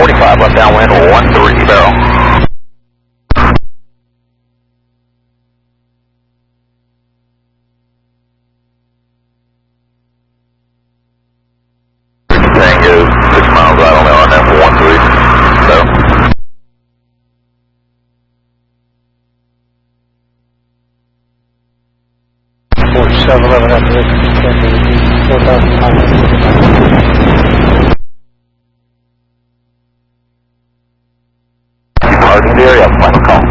45 left downwind 13 barrel. Tango 6 miles out on the RNF 13 barrel. 4711 after this, 4,000 miles. Parking area, final call.